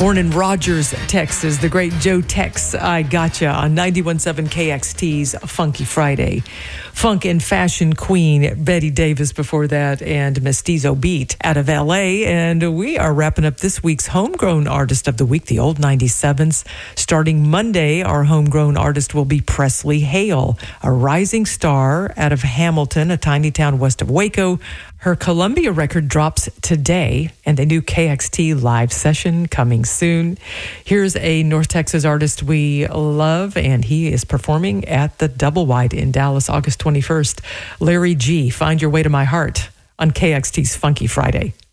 Born in Rogers, Texas, the great Joe Tex, I Gotcha on 91.7 KXT's Funky Friday. Funk and fashion queen Betty Davis before that, and Mestizo Beat out of LA. And we are wrapping up this week's Homegrown Artist of the Week, the old 97s. Starting Monday, our homegrown artist will be Presley Hale, a rising star out of Hamilton, a tiny town west of Waco. Her Columbia record drops today, and a new KXT live session coming soon. Here's a North Texas artist we love, and he is performing at the Double Wide in Dallas, August 21st. Larry G., Find Your Way to My Heart on KXT's Funky Friday.